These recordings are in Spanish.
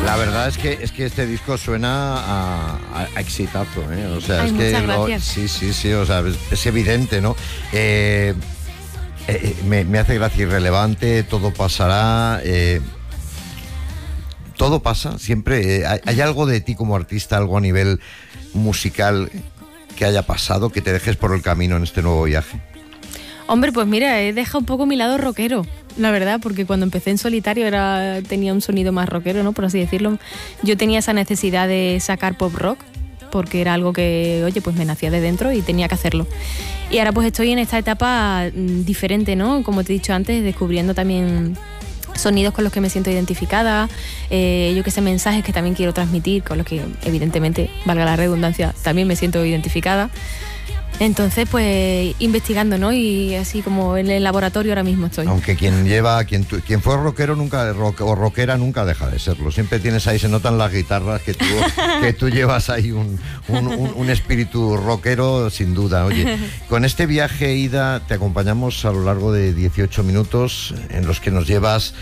La verdad es que este disco suena a exitazo, ¿eh? O sea, Ay, es que muchas gracias. sí, o sea, es evidente, ¿no? Me hace gracia Irrelevante, Todo pasará, todo pasa, siempre. ¿Hay algo de ti como artista, algo a nivel musical que haya pasado, que te dejes por el camino en este nuevo viaje? Hombre, pues mira, he dejado un poco mi lado rockero, la verdad, porque cuando empecé en solitario tenía un sonido más rockero, ¿no? Por así decirlo. Yo tenía esa necesidad de sacar pop rock, porque era algo que, oye, pues me nacía de dentro y tenía que hacerlo. Y ahora pues estoy en esta etapa diferente, ¿no? Como te he dicho antes, descubriendo también sonidos con los que me siento identificada, yo que sé, mensajes que también quiero transmitir, con los que evidentemente, valga la redundancia, también me siento identificada. Entonces, pues, investigando, ¿no? Y así como en el laboratorio ahora mismo estoy. Aunque quien fue rockero o rockera nunca deja de serlo. Siempre tienes ahí, se notan las guitarras que tú llevas ahí un espíritu rockero, sin duda. Oye, con este viaje, Ida, te acompañamos a lo largo de 18 minutos en los que nos llevas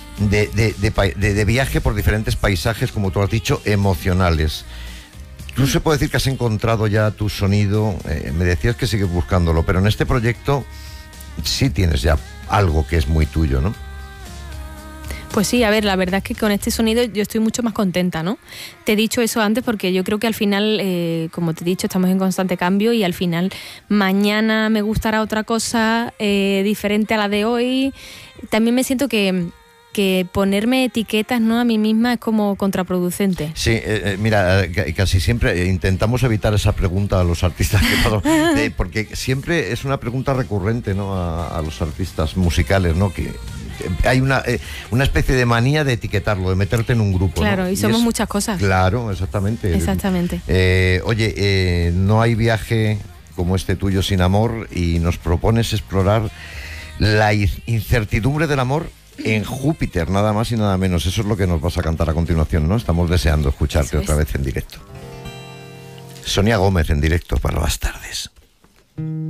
de viaje por diferentes paisajes, como tú has dicho, emocionales. Tú se puede decir que has encontrado ya tu sonido, me decías que sigues buscándolo, pero en este proyecto sí tienes ya algo que es muy tuyo, ¿no? Pues sí, a ver, la verdad es que con este sonido yo estoy mucho más contenta, ¿no? Te he dicho eso antes porque yo creo que al final, como te he dicho, estamos en constante cambio y al final mañana me gustará otra cosa diferente a la de hoy. También me siento que ponerme etiquetas, ¿no?, a mí misma es como contraproducente. Sí, mira, casi siempre intentamos evitar esa pregunta a los artistas, porque siempre es una pregunta recurrente, ¿no?, a los artistas musicales, ¿no?, que hay una especie de manía de etiquetarlo, de meterte en un grupo. Claro, ¿no? y somos muchas cosas. Claro, exactamente. Exactamente. Oye, no hay viaje como este tuyo sin amor y nos propones explorar la incertidumbre del amor en Júpiter, nada más y nada menos. Eso es lo que nos vas a cantar a continuación, ¿no? Estamos deseando escucharte otra vez en directo. Sonia Gómez en directo para Las Tardes.